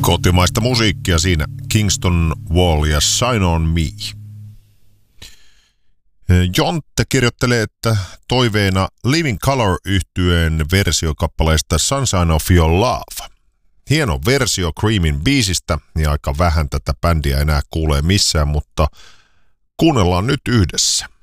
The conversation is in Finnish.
Kotimaista musiikkia siinä Kingston Wall ja Shine on Me. Jontte kirjoittelee, että toiveena Living Colour -yhtyeen versio kappaleesta Sunshine of Your Love. Hieno versio Creamin biisistä ja aika vähän tätä bändiä enää kuulee missään, mutta kuunnellaan nyt yhdessä.